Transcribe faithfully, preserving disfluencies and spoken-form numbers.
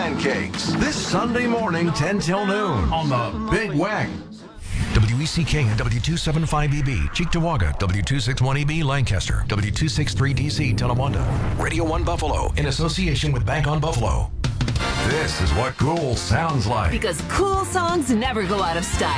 pancakes. This Sunday morning, ten till noon on the Big Wack. W E C K and W two seventy-five E B, Cheektowaga, W two sixty-one E B, Lancaster, W two sixty-three D C, Tonawanda, Radio one Buffalo, in association with Bank on Buffalo. This is what cool sounds like. Because cool songs never go out of style.